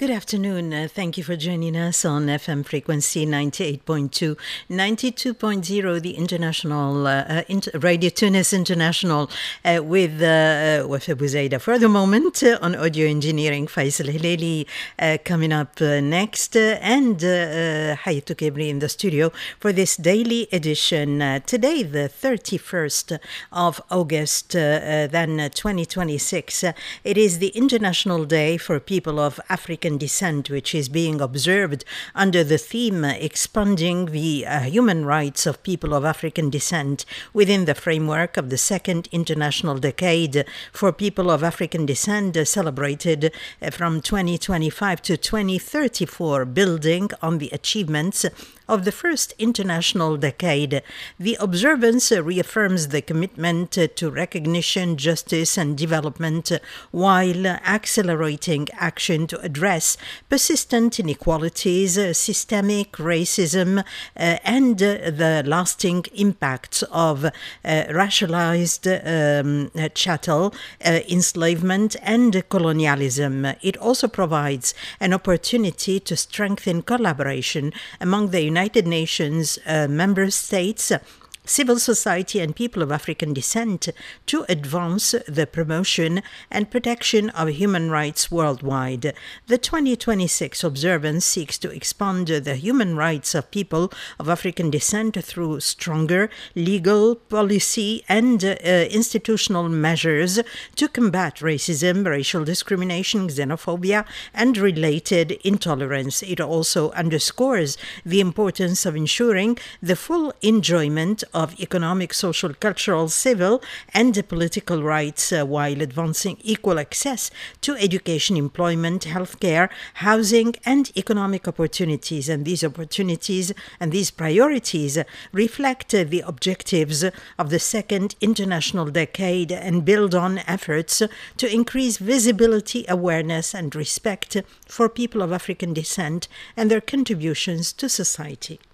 Good afternoon. Thank you for joining us on FM frequency 98.2, 92.0, the international Radio Tunis International with Wafa Bouzaida. For the moment, on audio engineering, Faisal Hilali coming up next, and Hayatou Kebri in the studio for this daily edition. Today, the 31st of August, then 2026. It is the International Day for People of African Descent, which is being observed under the theme expanding the human rights of people of African descent within the framework of the Second International Decade for People of African Descent, celebrated from 2025 to 2034, building on the achievements of the first international decade. The observance reaffirms the commitment to recognition, justice, and development while accelerating action to address persistent inequalities, systemic racism, and the lasting impacts of racialized chattel, enslavement, and colonialism. It also provides an opportunity to strengthen collaboration among the United Nations member states, civil society, and people of African descent to advance the promotion and protection of human rights worldwide. The 2026 observance seeks to expand the human rights of people of African descent through stronger legal, policy, and institutional measures to combat racism, racial discrimination, xenophobia, and related intolerance. It also underscores the importance of ensuring the full enjoyment of economic, social, cultural, civil, and political rights while advancing equal access to education, employment, healthcare, housing, and economic opportunities. And these opportunities and these priorities reflect the objectives of the Second International Decade and build on efforts to increase visibility, awareness, and respect for people of African descent and their contributions to society.